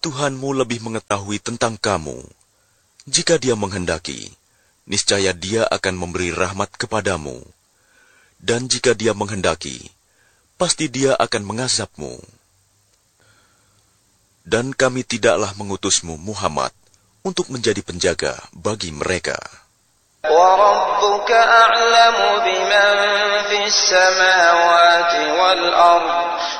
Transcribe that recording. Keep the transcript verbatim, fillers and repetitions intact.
Tuhanmu lebih mengetahui tentang kamu. Jika Dia menghendaki, niscaya Dia akan memberi rahmat kepadamu. Dan jika Dia menghendaki, pasti Dia akan mengazabmu. Dan kami tidaklah mengutusmu, Muhammad, untuk menjadi penjaga bagi mereka. وَرَبُّكَ أَعْلَمُ بِمَنْ فِي السَّمَاوَاتِ وَالْأَرْضِ